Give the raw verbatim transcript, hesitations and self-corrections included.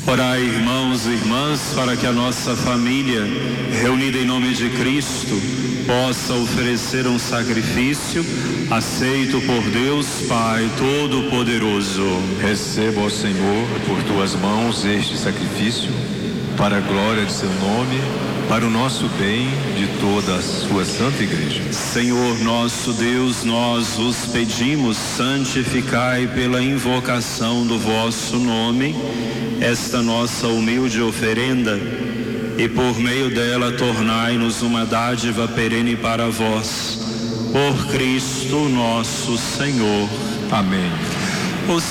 Orai, irmãos e irmãs, para que a nossa família, reunida em nome de Cristo, possa oferecer um sacrifício aceito por Deus Pai Todo-Poderoso. Receba, ó Senhor, por tuas mãos este sacrifício, para a glória de seu nome, para o nosso bem, de toda a sua santa igreja. Senhor nosso Deus, nós vos pedimos, santificai pela invocação do vosso nome esta nossa humilde oferenda, e por meio dela tornai-nos uma dádiva perene para vós, por Cristo nosso Senhor. Amém.